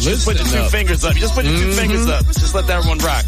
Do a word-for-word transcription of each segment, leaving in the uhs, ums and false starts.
Just put your two up. fingers up. Just put your mm-hmm. two fingers up. Just let that one rock.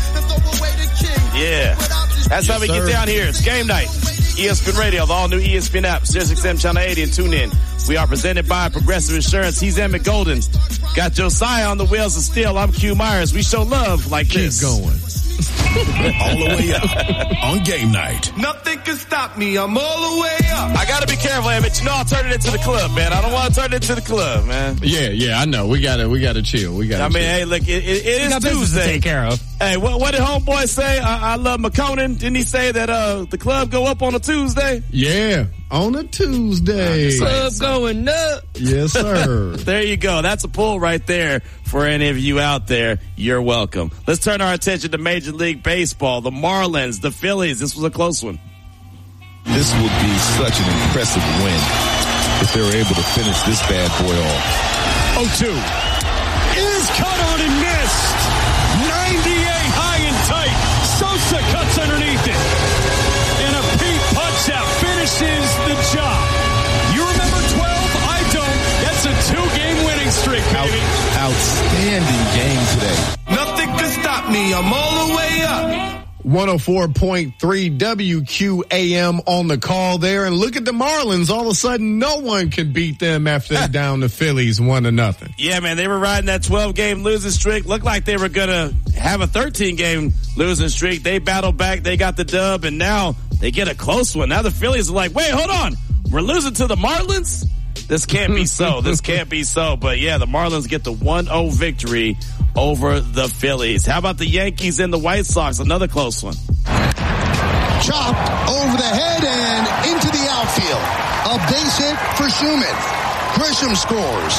Yeah. That's yes, how we sir. get down here. It's game night. E S P N Radio, the all-new E S P N app, Sirius X M Channel eighty, and tune in. We are presented by Progressive Insurance. He's Emmett Golden. Got Josiah on the wheels of steel. I'm Q Myers. We show love like Keep this. going. All the way up on game night. Nothing can stop me. I'm all the way up. I gotta be careful, Emmett. You know I'll turn it into the club, man. I don't want to turn it into the club, man. Yeah, yeah, I know. We gotta, we gotta chill. We gotta I mean, chill. hey, look, it, it, it is Tuesday. To take care of. Hey, what, what did homeboy say? I, I love McConan. Didn't he say that, uh, the club go up on a Tuesday? Yeah, on a Tuesday. Club going up. Yes, sir. There you go. That's a pull right there for any of you out there. You're welcome. Let's turn our attention to Major League Baseball. The Marlins, the Phillies. This was a close one. This would be such an impressive win if they were able to finish this bad boy off. oh two is cut on and missed. ninety-eight high and tight. Sosa cuts underneath it. And a Pete punch out finishes the job. You remember twelve? I don't. That's a two-game winning streak, baby. Out, outstanding game today. Nothing can stop me. I'm all the way up. one oh four point three W Q A M on the call there. And look at the Marlins. All of a sudden, no one could beat them after they're down the Phillies one to nothing. Yeah, man, they were riding that twelve-game losing streak. Looked like they were going to have a thirteen-game losing streak. They battled back. They got the dub, and now they get a close one. Now the Phillies are like, wait, hold on. We're losing to the Marlins? This can't be so. This can't be so. But, yeah, the Marlins get the one oh victory over the Phillies. How about the Yankees and the White Sox? Another close one. Chopped over the head and into the outfield. A base hit for Schumann. Grisham scores.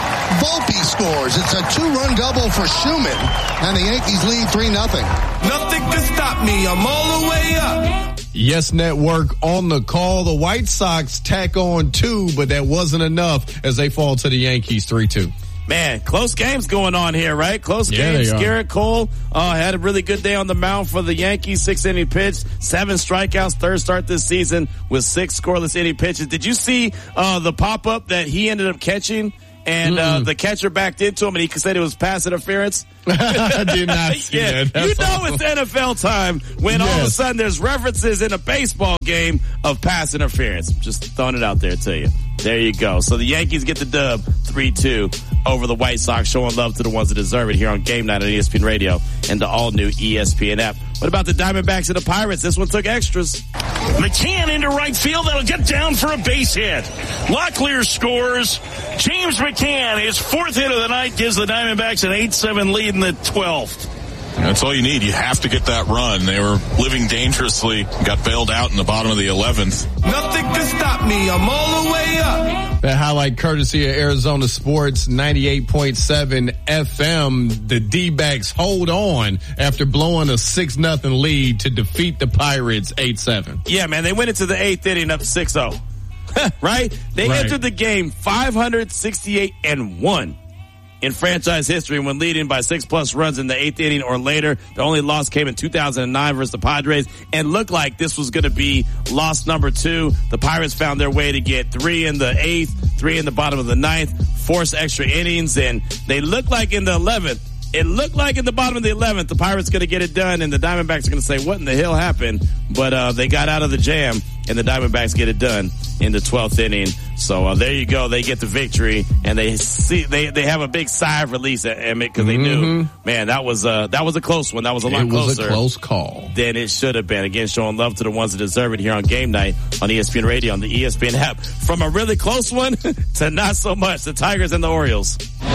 Volpe scores. It's a two-run double for Schumann. And the Yankees lead three nothing. Nothing can stop me. I'm all the way up. Yes Network on the call. The White Sox tack on two, but that wasn't enough as they fall to the Yankees three two. Man, close games going on here, right? Close yeah, games. Garrett Cole uh, had a really good day on the mound for the Yankees. Six inning pitch, seven strikeouts, third start this season with six scoreless inning pitches. Did you see uh, the pop-up that he ended up catching? And uh, the catcher backed into him, and he said it was pass interference. I did not see yeah, that. That's you know awesome. It's N F L time when yes. all of a sudden there's references in a baseball game of pass interference. Just throwing it out there to you. There you go. So the Yankees get the dub three two over the White Sox, showing love to the ones that deserve it here on Game Night on E S P N Radio and the all-new E S P N app. What about the Diamondbacks and the Pirates? This one took extras. McCann into right field. That'll get down for a base hit. Locklear scores. James McCann, his fourth hit of the night, gives the Diamondbacks an eight seven lead in the twelfth. That's all you need. You have to get that run. They were living dangerously, got bailed out in the bottom of the eleventh. Nothing can stop me. I'm all the way up. That highlight courtesy of Arizona Sports ninety-eight point seven F M. The D-backs hold on after blowing a six nothing lead to defeat the Pirates eight seven. Yeah, man, they went into the eighth inning up six oh. Right? They right. entered the game five sixty-eight and one. In franchise history when leading by six plus runs in the eighth inning or later. The only loss came in two thousand nine versus the Padres and looked like this was going to be loss number two. The Pirates found their way to get three in the eighth, three in the bottom of the ninth, forced extra innings, and they looked like in the eleventh, it looked like in the bottom of the eleventh, the Pirates going to get it done and the Diamondbacks are going to say, what in the hell happened? But, uh, they got out of the jam and the Diamondbacks get it done in the twelfth inning. So, uh, there you go. They get the victory and they see, they, they have a big sigh of release at Emmett because they mm-hmm. knew, man, that was, uh, that was a close one. That was a lot it was closer a close call than it should have been. Again, showing love to the ones that deserve it here on Game Night on E S P N Radio on the E S P N app. From a really close one to not so much. The Tigers and the Orioles.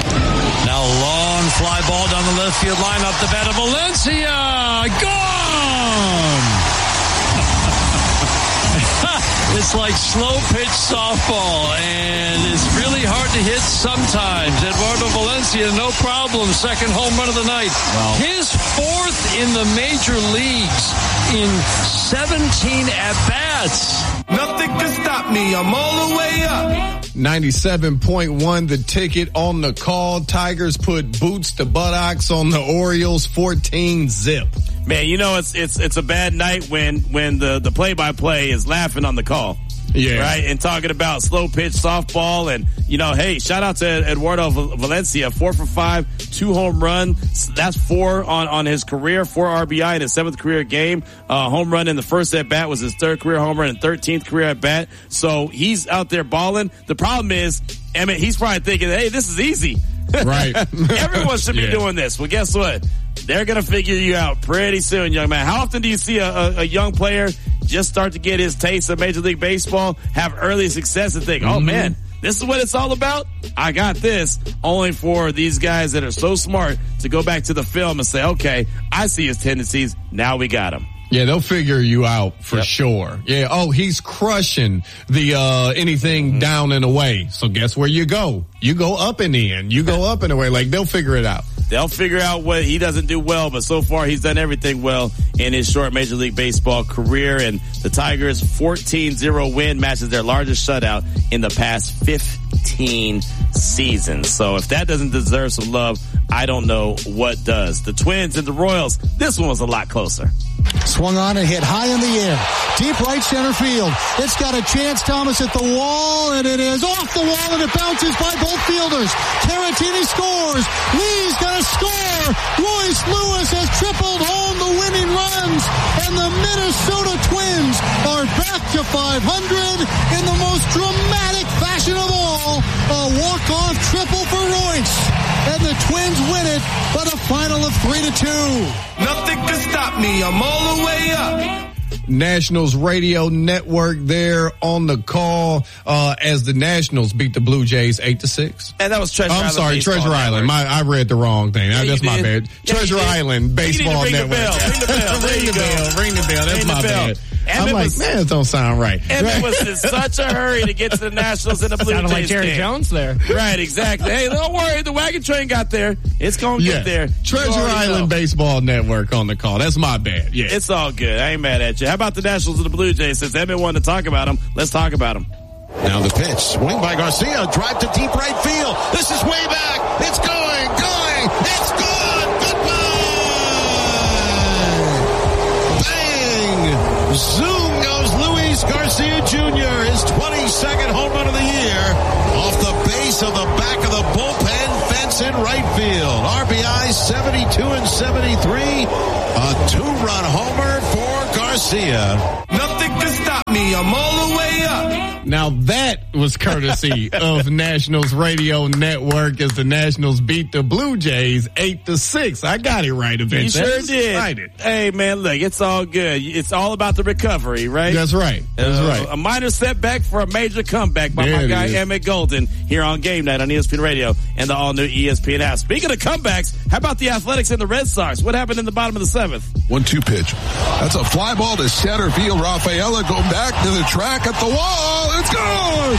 Now long fly ball down the left field line up the bat of Valencia. Gone! It's like slow pitch softball, and it's really hard to hit sometimes. Eduardo Valencia, no problem. Second home run of the night. Wow. His fourth in the major leagues in seventeen at-bats. Nothing can stop me. I'm all the way up. ninety-seven point one the ticket on the call. Tigers put boots to buttocks on the Orioles, fourteen zip. Man, you know it's it's it's a bad night when when the the play by play is laughing on the call. Yeah. Right? And talking about slow pitch softball. And, you know, hey, shout out to Eduardo Valencia. Four for five, two home runs. That's four on, on his career, four R B I in his seventh career game. Uh, home run in the first at bat was his third career home run and thirteenth career at bat. So he's out there balling. The problem is, I mean, he's probably thinking, hey, this is easy. Right. Everyone should be yeah. doing this. Well, guess what? They're going to figure you out pretty soon, young man. How often do you see a, a, a young player just start to get his taste of Major League Baseball, have early success, and think, mm-hmm. oh, man, this is what it's all about? I got this. Only for these guys that are so smart to go back to the film and say, okay, I see his tendencies. Now we got him. Yeah, they'll figure you out for Yep. sure. Yeah. Oh, he's crushing the, uh, anything mm-hmm. down and away. So guess where you go? You go up and in. You go up and away. Like, they'll figure it out. They'll figure out what he doesn't do well, but so far he's done everything well in his short Major League Baseball career. And the Tigers' fourteen oh win matches their largest shutout in the past fifteen seasons. So if that doesn't deserve some love, I don't know what does. The Twins and the Royals, this one was a lot closer. Swung on and hit high in the air. Deep right center field. It's got a chance, Thomas, at the wall, and it is off the wall, and it bounces by both fielders. Caratini scores. Lee's going to score. Royce Lewis has tripled home the winning runs, and the Minnesota Twins are back to five hundred in the most dramatic fashion of all. A walk-off triple for Royce, and the Twins win it by the final of three to two. Nothing can stop me. I'm all the way up. Nationals Radio Network there on the call uh as the Nationals beat the Blue Jays eight to six. And that was Treasure I'm Island. sorry, Baseball Treasure Network. Island. My I read the wrong thing. Yeah, That's my did. bad. Yeah, Treasure Island Baseball ring Network. The bell. Ring the bell. There ring you the go. bell. Ring the bell. That's Ring my the bell. bad. Emmett I'm like, was, man, it don't sound right. Emmett was in such a hurry to get to the Nationals and the Blue Sounded Jays like Jerry game. Jones there. Right, exactly. Hey, don't worry. The wagon train got there. It's going to Yeah. get there. Treasure You already Island know. Baseball Network on the call. That's my bad. Yeah. It's all good. I ain't mad at you. How about the Nationals and the Blue Jays? Since Emmett wanted to talk about them, let's talk about them. Now the pitch. Swing by Garcia. Drive to deep right field. This is way back. It's going, going. It's gone. Goodbye. Bang. Zoom goes Luis Garcia Junior His twenty-second home run of the year off the base of the back of the bullpen fence in right field. R B I seventy-two and seventy-three. A two-run homer for Garcia. Nothing can stop me. I'm all the way up. Now that was courtesy of Nationals Radio Network as the Nationals beat the Blue Jays eight to six. I got it right eventually. You sure did. Excited. Hey, man, look, it's all good. It's all about the recovery, right? That's right. That's Uh, right. A minor setback for a major comeback by There my it guy is. Emmett Golden here on Game Night on E S P N Radio and the all-new E S P N app. Speaking of comebacks, how about the Athletics and the Red Sox? What happened in the bottom of the seventh? One two pitch. That's a fly ball to center field. Rafaela go back to the track at the wall. It's gone.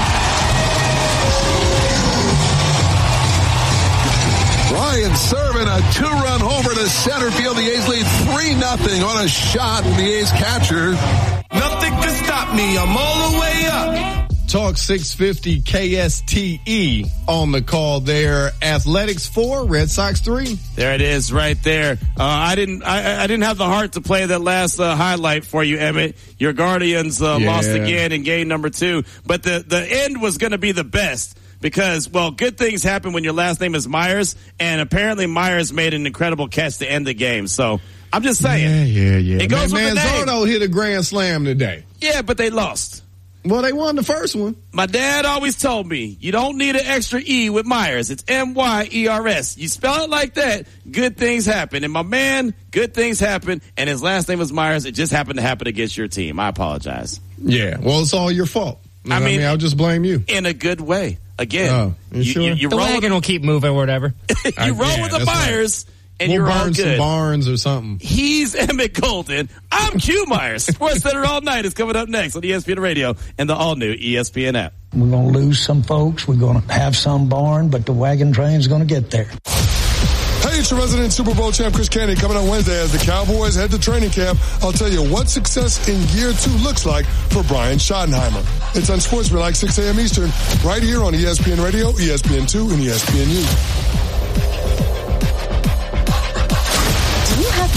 Ryan Serven, a two-run homer to center field. The A's lead three nothing on a shot from the A's catcher. Nothing can stop me. I'm all the way up. Talk six fifty K S T E on the call there. Athletics four, Red Sox three. There it is, right there. Uh, I didn't, I, I didn't have the heart to play that last uh, highlight for you, Emmett. Your Guardians uh, Yeah. lost again in game number two, but the the end was going to be the best because, well, good things happen when your last name is Myers, and apparently Myers made an incredible catch to end the game. So I'm just saying, Yeah, yeah, yeah. it goes Man, with the name. Manzardo hit a grand slam today. Yeah, but they lost. Well, they won the first one. My dad always told me, you don't need an extra E with Myers. It's M Y E R S. You spell it like that, good things happen. And my man, good things happen, and his last name was Myers. It just happened to happen against your team. I apologize. Yeah, well, it's all your fault. You know I what mean- I'll just blame you. In a good way. Again, Oh, you you, sure? you, you The roll, wagon will keep moving or whatever. you I- roll yeah, with the that's right. Myers, and We'll you're all burn some good. barns or something. He's Emmett Golden. I'm Q Myers. Sports Center All Night is coming up next on E S P N Radio and the all-new E S P N app. We're going to lose some folks. We're going to have some barn, but the wagon train's going to get there. Hey, it's your resident Super Bowl champ, Chris Candy, coming on Wednesday as the Cowboys head to training camp. I'll tell you what success in year two looks like for Brian Schottenheimer. It's on Sportsman, six a.m. Eastern, right here on E S P N Radio, E S P N two, and E S P N U. Do you have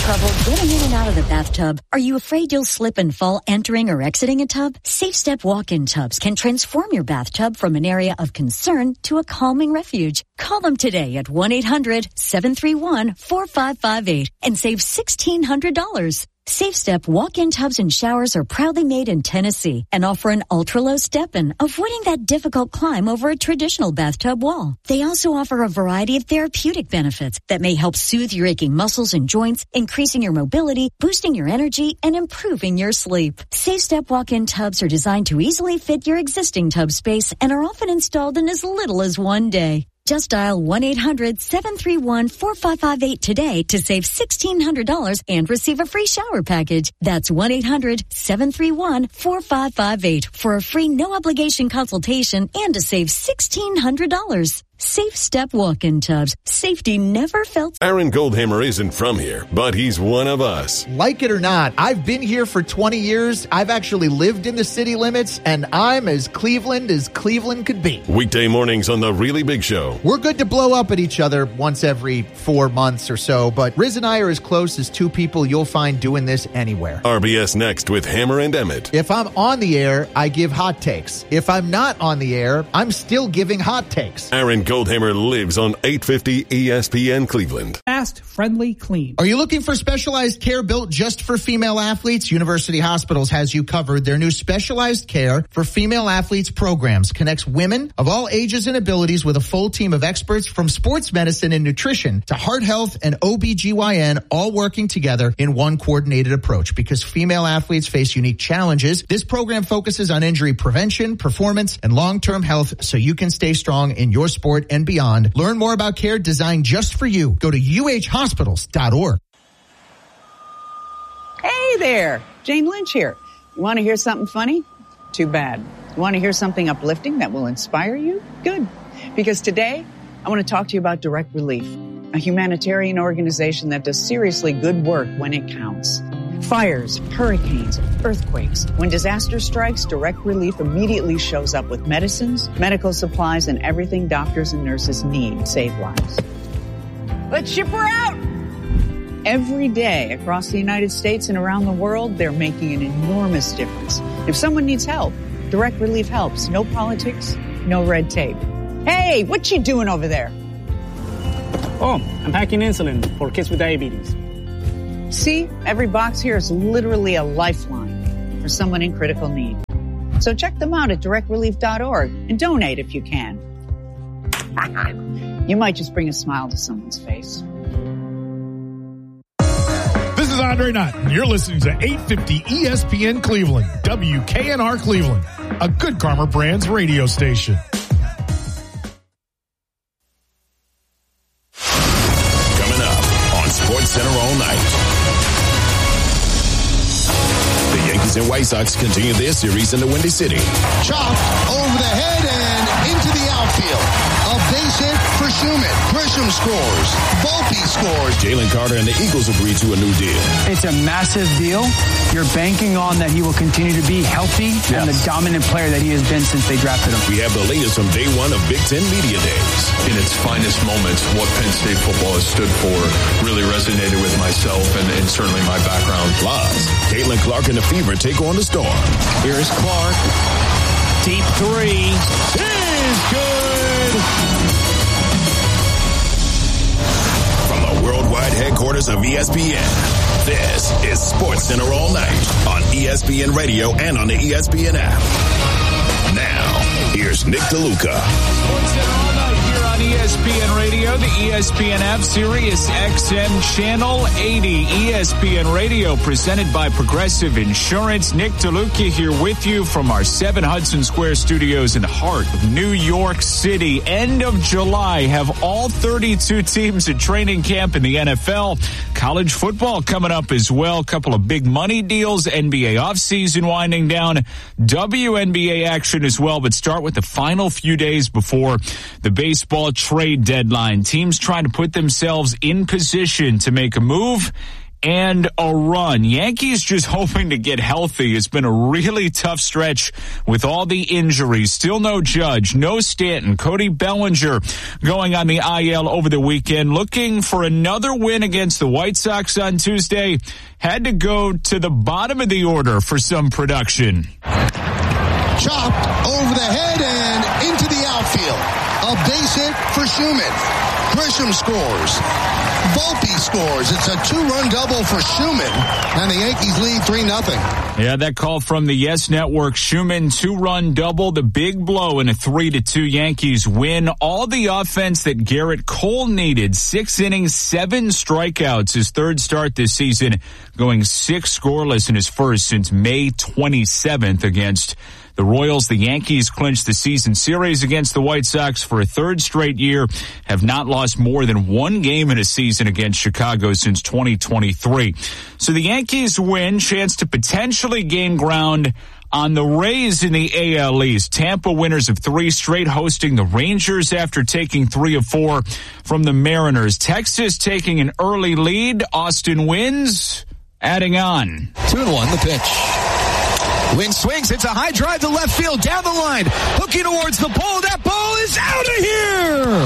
trouble getting in and out of the bathtub? Are you afraid you'll slip and fall entering or exiting a tub? Safe Step walk-in tubs can transform your bathtub from an area of concern to a calming refuge. Call them today at one eight hundred seven three one four five five eight and save sixteen hundred dollars. Safe Step walk-in tubs and showers are proudly made in Tennessee and offer an ultra-low step-in, avoiding that difficult climb over a traditional bathtub wall. They also offer a variety of therapeutic benefits that may help soothe your aching muscles and joints, increasing your mobility, boosting your energy, and improving your sleep. Safe Step walk-in tubs are designed to easily fit your existing tub space and are often installed in as little as one day. Just dial one eight hundred seven three one four five five eight today to save sixteen hundred dollars and receive a free shower package. That's one eight hundred seven three one four five five eight for a free no-obligation consultation and to save sixteen hundred dollars. Safe Step walk-in tubs. Safety never felt. Aaron Goldhammer isn't from here, but he's one of us. Like it or not, I've been here for twenty years. I've actually lived in the city limits, and I'm as Cleveland as Cleveland could be. Weekday mornings on The Really Big Show. We're good to blow up at each other once every four months or so, but Riz and I are as close as two people you'll find doing this anywhere. R B S Next with Hammer and Emmett. If I'm on the air, I give hot takes. If I'm not on the air, I'm still giving hot takes. Aaron Goldhammer lives on eight fifty E S P N Cleveland. Fast, friendly, clean. Are you looking for specialized care built just for female athletes? University Hospitals has you covered. Their new specialized care for female athletes programs connects women of all ages and abilities with a full team of experts from sports medicine and nutrition to heart health and O B G Y N, all working together in one coordinated approach. Because female athletes face unique challenges, this program focuses on injury prevention, performance, and long-term health so you can stay strong in your sport and beyond. Learn more about care designed just for you. Go to U H hospitals dot org. Hey there, Jane Lynch here. You want to hear something funny? Too bad. You want to hear something uplifting that will inspire you? Good. Because today, I want to talk to you about Direct Relief, a humanitarian organization that does seriously good work when it counts. Fires, hurricanes, earthquakes. When disaster strikes, Direct Relief immediately shows up with medicines, medical supplies, and everything doctors and nurses need to save lives. Let's ship her out! Every day across the United States and around the world, they're making an enormous difference. If someone needs help, Direct Relief helps. No politics, no red tape. Hey, what you doing over there? Oh, I'm packing insulin for kids with diabetes. See, every box here is literally a lifeline for someone in critical need. So check them out at direct relief dot org and donate if you can. You might just bring a smile to someone's face. This is Andre Knott, and you're listening to eight fifty E S P N Cleveland, W K N R Cleveland, a Good Karma Brands radio station. Coming up on Sports Center all night. The Yankees and White Sox continue their series in the Windy City. Chopped over the head and into the outfield. A base hit for Schumann. Grisham scores. Volpe scores. Jalen Carter and the Eagles agree to a new deal. It's a massive deal. You're banking on that he will continue to be healthy yes. and the dominant player that he has been since they drafted him. We have the latest from day one of Big Ten Media Days. In its finest moments, what Penn State football has stood for really resonated with myself and, and certainly my background. Plus, Caitlin Clark and the Fever take on the Storm. Here's Clark. Deep three. Is good. From the worldwide headquarters of E S P N, this is Sports Center all night on E S P N Radio and on the E S P N app. Now, here's Nick DeLuca. Sports Center all night here on E S P N Radio, the E S P N app, Sirius X M Channel eighty. E S P N Radio presented by Progressive Insurance. Nick DeLuca here with you from our seven Hudson Square studios in the heart of New York City. End of July, have all thirty-two teams at training camp in the N F L. College football coming up as well. A couple of big money deals. N B A offseason winding down. W N B A action as well. But start with the final few days before the baseball trade deadline. Teams trying to put themselves in position to make a move and a run. Yankees just hoping to get healthy. It's been a really tough stretch with all the injuries. Still no Judge, no Stanton, Cody Bellinger going on the I L over the weekend. Looking for another win against the White Sox on Tuesday. Had to go to the bottom of the order for some production. Chopped over the head and into the outfield. A base hit for Schumann. Grisham scores. Volpe scores. It's a two-run double for Schumann, and the Yankees lead three nothing. Yeah, that call from the Yes Network. Schumann, two-run double, the big blow, and a three to two Yankees win. All the offense that Garrett Cole needed. Six innings, seven strikeouts. His third start this season, going six scoreless in his first since May twenty-seventh against the Royals. The Yankees clinched the season series against the White Sox for a third straight year, have not lost more than one game in a season against Chicago since twenty twenty-three. So the Yankees win, chance to potentially gain ground on the Rays in the A L East. Tampa winners of three straight, hosting the Rangers after taking three of four from the Mariners. Texas taking an early lead. Austin wins, adding on. Two and one, the pitch. Wynn swings. It's a high drive to left field, down the line, hooking towards the ball. That ball is out of here.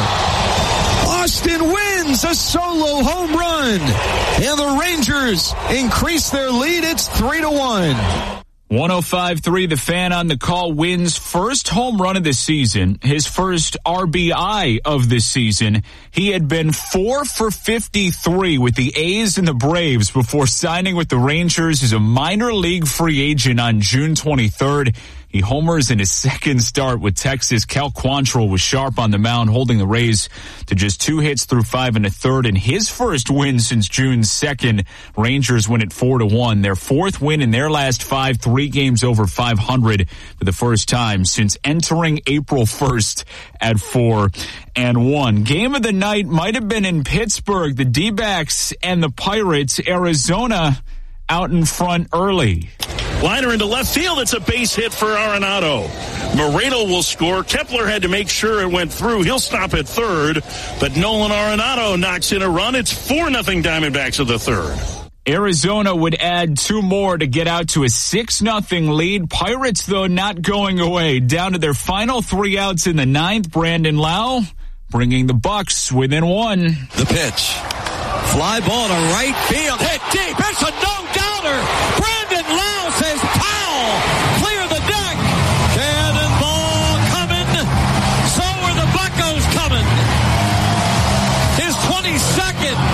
Austin wins a solo home run, and the Rangers increase their lead. It's three to one. one oh five point three, The Fan on the call. Wins first home run of the season, his first R B I of the season. He had been four for fifty-three with the A's and the Braves before signing with the Rangers as a minor league free agent on June twenty-third. He homers in his second start with Texas. Cal Quantrill was sharp on the mound, holding the Rays to just two hits through five and a third. And his first win since June second, Rangers win at four to one. Their fourth win in their last five, three games over five hundred for the first time since entering April first at four and one. Game of the night might have been in Pittsburgh. The D-backs and the Pirates. Arizona out in front early. Liner into left field. It's a base hit for Arenado. Moreno will score. Kepler had to make sure it went through. He'll stop at third, but Nolan Arenado knocks in a run. It's four nothing Diamondbacks of the third. Arizona would add two more to get out to a six nothing lead. Pirates, though, not going away. Down to their final three outs in the ninth. Brandon Lau bringing the Bucks within one. The pitch. Fly ball to right field. Hit deep. It's a no-doubter. Brandon Lau says foul. Clear the deck. Cannonball coming. So are the Buccos coming. His twenty-second.